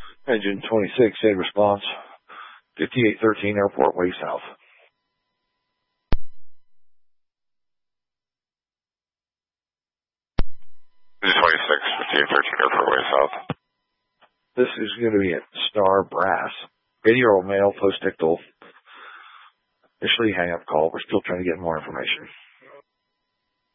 Engine 26, head response. 5813 Airport Way South. Engine 26, 5813 Airport Way South. This is going to be at Star Brass. 80-year-old male, post-ictal. Initially hang up call. We're still trying to get more information.